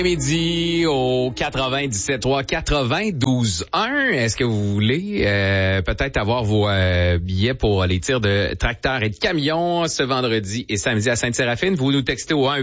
Midi au 97.3, 92.1. Est-ce que vous voulez peut-être avoir vos billets pour les tirs de tracteurs et de camions ce vendredi et samedi à Sainte-Séraphine? Vous nous textez au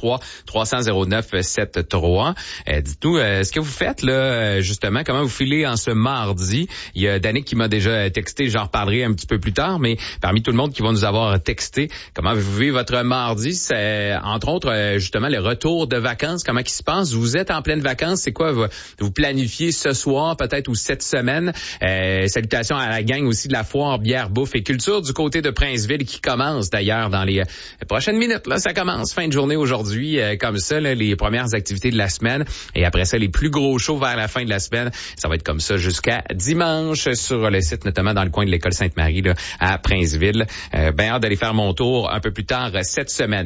1-873-300-0973. Dites-nous ce que vous faites là, justement, comment vous filez en ce mardi. Il y a Danick qui m'a déjà texté, j'en reparlerai un petit peu plus tard, mais parmi tout le monde qui va nous avoir texté, comment vous vivez votre mardi? C'est entre autres justement le retour de vacances, comment il se passe? Vous êtes en pleine vacances, c'est quoi vous planifiez ce soir peut-être ou cette semaine? Salutations à la gang aussi de la foire bière, bouffe et culture du côté de Princeville qui commence d'ailleurs dans les prochaines minutes. Là, ça commence fin de journée aujourd'hui comme ça, là, les premières activités de la semaine et après ça les plus gros shows vers la fin de la semaine. Ça va être comme ça jusqu'à dimanche sur le site, notamment dans le coin de l'école Sainte-Marie là, à Princeville. Ben hâte d'aller faire mon tour un peu plus tard cette semaine.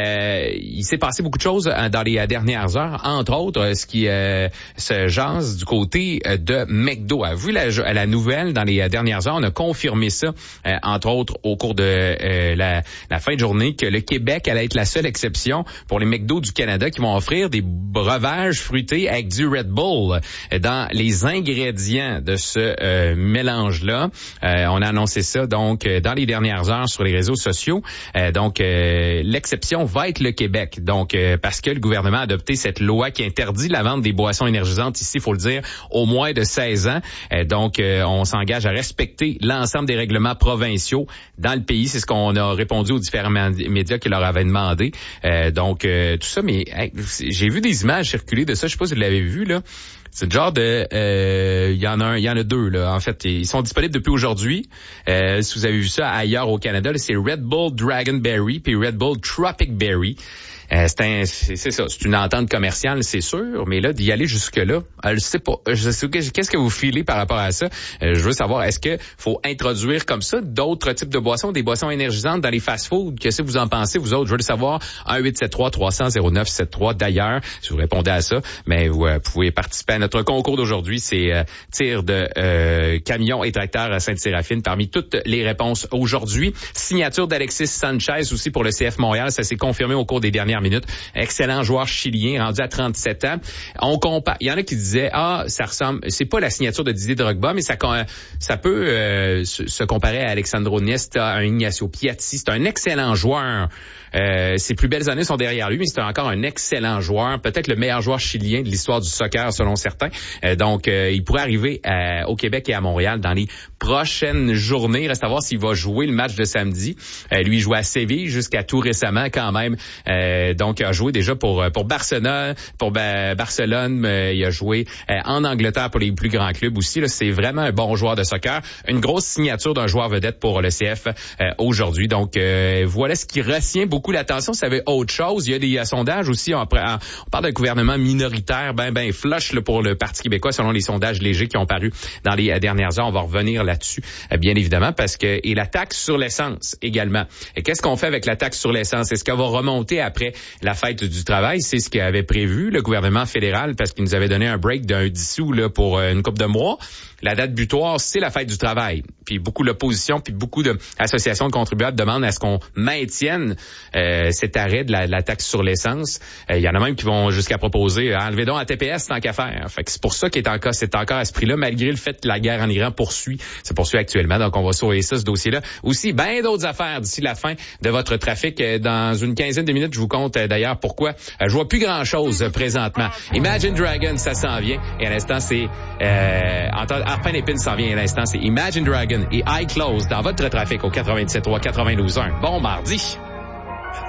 Il s'est passé beaucoup de choses dans les dernières heures. Entre autres, ce qui se jase du côté de McDo. A vu la nouvelle dans les dernières heures, on a confirmé ça, entre autres, au cours de la fin de journée, que le Québec allait être la seule exception pour les McDo du Canada qui vont offrir des breuvages fruités avec du Red Bull dans les ingrédients de ce mélange-là. On a annoncé ça donc dans les dernières heures sur les réseaux sociaux. Donc, l'exception va être le Québec. Donc, parce que le gouvernement a adopté cette loi qui interdit la vente des boissons énergisantes ici, il faut le dire, au moins de 16 ans. Donc, on s'engage à respecter l'ensemble des règlements provinciaux dans le pays. C'est ce qu'on a répondu aux différents médias qui leur avaient demandé. Donc, tout ça, mais j'ai vu des images circuler de ça. Je sais pas si vous l'avez vu, là. C'est le genre de... il y en a deux, là. En fait, ils sont disponibles depuis aujourd'hui. Si vous avez vu ça ailleurs au Canada, là, c'est Red Bull Dragonberry puis Red Bull Tropic Berry. C'est ça, c'est une entente commerciale, c'est sûr, mais là, d'y aller jusque-là, je sais pas. Qu'est-ce que vous filez par rapport à ça? Je veux savoir, est-ce que faut introduire comme ça d'autres types de boissons, des boissons énergisantes dans les fast-foods? Qu'est-ce que vous en pensez, vous autres? Je veux le savoir. 1-873-300-0973. D'ailleurs, si vous répondez à ça, mais vous pouvez participer à notre concours d'aujourd'hui. C'est tir de camions et tracteurs à Sainte-Séraphine parmi toutes les réponses aujourd'hui. Signature d'Alexis Sanchez aussi pour le CF Montréal. Ça s'est confirmé au cours des dernières minutes. Excellent joueur chilien, rendu à 37 ans. On compare. Il y en a qui disaient, ça ressemble, c'est pas la signature de Didier Drogba, mais ça peut se comparer à Alexandro Nesta, à Ignacio Piatti. C'est un excellent joueur. Ses plus belles années sont derrière lui, mais c'est encore un excellent joueur, peut-être le meilleur joueur chilien de l'histoire du soccer selon certains. Donc, il pourrait arriver au Québec et à Montréal dans les prochaines journées. Reste à voir s'il va jouer le match de samedi. Lui, il jouait à Séville jusqu'à tout récemment quand même. Donc, il a joué déjà pour Barcelone, Barcelone. Il a joué en Angleterre pour les plus grands clubs aussi. Là, c'est vraiment un bon joueur de soccer. Une grosse signature d'un joueur vedette pour le CF aujourd'hui. Donc, voilà ce qui retient beaucoup l'attention. Ça avait autre chose. Il y a des sondages aussi. On parle d'un gouvernement minoritaire, ben flush là, pour le Parti québécois selon les sondages légers qui ont paru dans les dernières heures. On va revenir là-dessus, bien évidemment, parce que et la taxe sur l'essence également. Et qu'est-ce qu'on fait avec la taxe sur l'essence? Est-ce qu'elle va remonter après la fête du travail? C'est ce qu'avait prévu le gouvernement fédéral parce qu'il nous avait donné un break d'un 10 sous là, pour une couple de mois. La date butoir, c'est la fête du travail. Puis beaucoup l'opposition, puis beaucoup d'associations de contribuables demandent à ce qu'on maintienne cet arrêt de la taxe sur l'essence. Il y en a même qui vont jusqu'à proposer enlever donc à TPS tant qu'à faire. Fait que c'est pour ça c'est encore à ce prix-là, malgré le fait que la guerre en Iran se poursuit actuellement. Donc on va surveiller ça, ce dossier-là. Aussi, bien d'autres affaires d'ici la fin de votre trafic. Dans une quinzaine de minutes, je vous compte d'ailleurs pourquoi. Je vois plus grand-chose présentement. Imagine Dragons, ça s'en vient. Et à l'instant, c'est Arpin Épine s'en vient. À l'instant, c'est Imagine Dragon et I Close dans votre trafic au 97.3, 92.1. Bon mardi.